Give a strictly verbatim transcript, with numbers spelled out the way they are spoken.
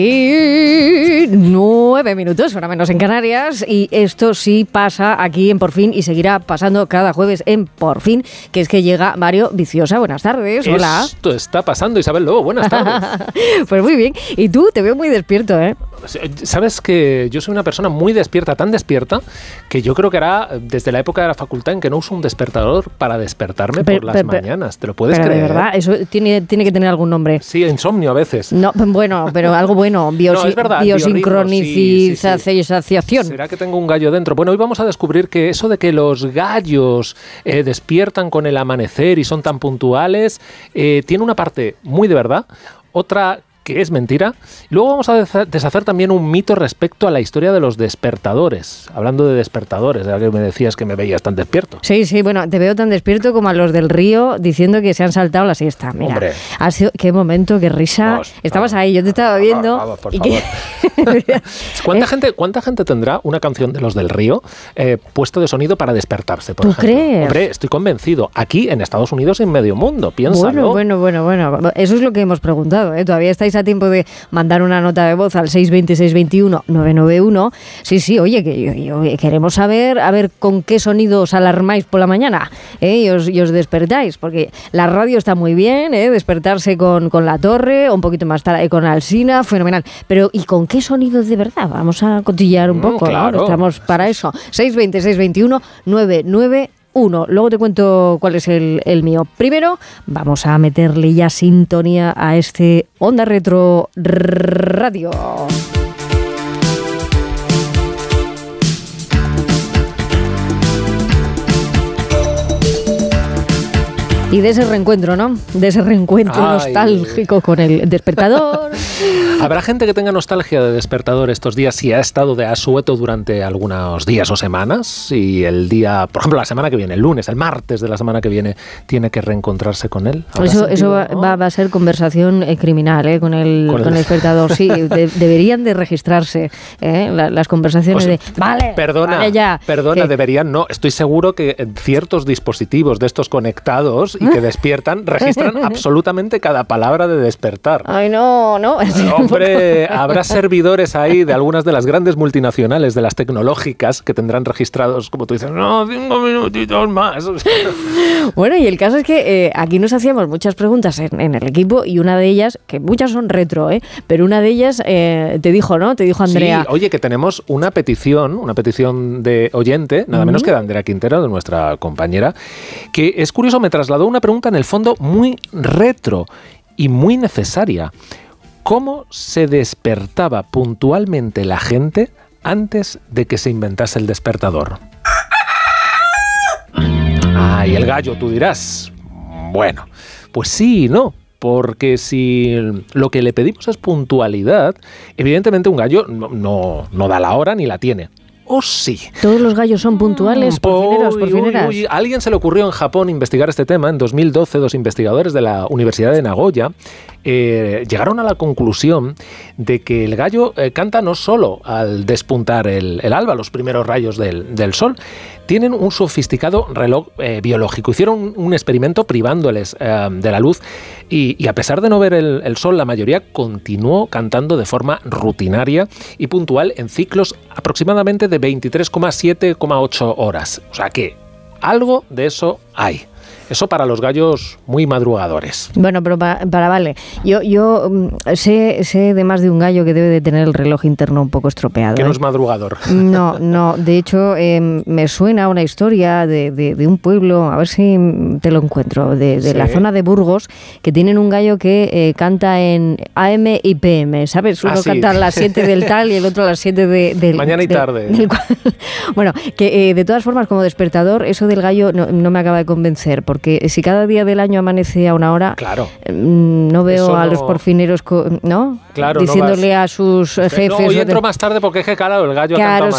Y nueve minutos, hora menos en Canarias, y esto sí pasa aquí en Por Fin y seguirá pasando cada jueves en Por Fin, que es que llega Mario Viciosa. Buenas tardes, hola. Esto está pasando, Isabel Lobo, buenas tardes. Pues muy bien, y tú te veo muy despierto, ¿eh? Sabes que yo soy una persona muy despierta, tan despierta, que yo creo que era desde la época de la facultad en que no uso un despertador para despertarme pero, por las pero, mañanas. ¿Te lo puedes pero creer? De verdad, eso tiene, tiene que tener algún nombre. Sí, insomnio a veces. No, bueno, pero algo bueno, Biosi- no, es verdad, biosincronización. Sí, sí, sí. ¿Será que tengo un gallo dentro? Bueno, hoy vamos a descubrir que eso de que los gallos eh, despiertan con el amanecer y son tan puntuales, eh, tiene una parte muy de verdad, otra que es mentira. Luego vamos a deshacer también un mito respecto a la historia de los despertadores. Hablando de despertadores, ya que me decías que me veías tan despierto. Sí, sí, bueno, te veo tan despierto como a los del Río diciendo que se han saltado la siesta. Mira, Hombre. Ha sido, qué momento, qué risa. Vamos, Estabas vamos, ahí, yo te estaba viendo. Vamos, por y favor. Que... ¿Cuánta, gente, ¿Cuánta gente tendrá una canción de los del Río eh, puesto de sonido para despertarse, por ¿Tú ejemplo? crees? Hombre, estoy convencido. Aquí en Estados Unidos y en medio mundo, piénsalo. Bueno, bueno, bueno, bueno. Eso es lo que hemos preguntado, ¿eh? Todavía estáis a tiempo de mandar una nota de voz al seis dos cero, seis dos uno, nueve nueve uno. Sí, sí, oye, que yo, yo, queremos saber a ver con qué sonido os alarmáis por la mañana, ¿eh? y, os, y os despertáis, porque la radio está muy bien, ¿eh? Despertarse con, con La Torre, o un poquito más tarde con Alsina, fenomenal. Pero ¿y con qué sonido de verdad? Vamos a cotillear un poco, mm, claro. ¿no? Estamos para eso. seis dos cero, seis dos uno, nueve nueve uno. Luego te cuento cuál es el, el mío. Primero, vamos a meterle ya sintonía a este Onda Retro Radio. Y de ese reencuentro, ¿no? De ese reencuentro Ay. nostálgico con el despertador. Habrá gente que tenga nostalgia de despertador estos días si ha estado de asueto durante algunos días o semanas y el día, por ejemplo, la semana que viene, el lunes, el martes de la semana que viene, tiene que reencontrarse con él. Eso, sentido, eso va, ¿no? va, va a ser conversación eh, criminal eh, con, el, con, el, con el despertador. Sí, de, deberían de registrarse eh, la, las conversaciones o sea, de, vale, perdona, vale ya. Perdona, que, deberían, no, estoy seguro que ciertos dispositivos de estos conectados y que despiertan, registran absolutamente cada palabra de despertar. Ay, no, no. Hombre, habrá servidores ahí de algunas de las grandes multinacionales, de las tecnológicas, que tendrán registrados, como tú dices, no, cinco minutitos más. Bueno, y el caso es que eh, aquí nos hacíamos muchas preguntas en, en el equipo y una de ellas, que muchas son retro, ¿eh? Pero una de ellas eh, te dijo, ¿no? Te dijo Andrea. Sí, oye, que tenemos una petición, una petición de oyente, nada uh-huh. menos que de Andrea Quintero, de nuestra compañera, que es curioso, me trasladó una pregunta en el fondo muy retro y muy necesaria. ¿Cómo se despertaba puntualmente la gente antes de que se inventase el despertador? Ah, y el gallo, tú dirás. Bueno, pues sí y no. Porque si lo que le pedimos es puntualidad, evidentemente un gallo no, no, no da la hora ni la tiene. ¿O sí? ¿Todos los gallos son puntuales, porfineros, porfineras? Uy, uy, a alguien se le ocurrió en Japón investigar este tema. En dos mil doce, dos investigadores de la Universidad de Nagoya eh, llegaron a la conclusión de que el gallo eh, canta no solo al despuntar el, el alba, los primeros rayos del, del sol, tienen un sofisticado reloj eh, biológico. Hicieron un, un experimento privándoles eh, de la luz y, y a pesar de no ver el, el sol, la mayoría continuó cantando de forma rutinaria y puntual en ciclos aproximadamente de veintitrés coma siete coma ocho horas. O sea que algo de eso hay. Eso para los gallos muy madrugadores. Bueno, pero para, para vale. Yo, yo um, sé, sé de más de un gallo que debe de tener el reloj interno un poco estropeado. Que ¿eh? no es madrugador. No, no. De hecho, eh, me suena una historia de, de, de un pueblo, a ver si te lo encuentro, de, de sí. la zona de Burgos, que tienen un gallo que eh, canta en A M y P M, ¿sabes? Uno ah, sí. canta a las siete del tal y el otro a las siete de, del... Mañana y de, tarde. Del cual, bueno, que eh, de todas formas, como despertador, eso del gallo no, no me acaba de convencer, porque que si cada día del año amanece a una hora, claro. no veo Eso a no... los porfineros, ¿no? Claro, diciéndole no a sus jefes... No, hoy entro de... más tarde porque es que, claro, el gallo claro, ha cantado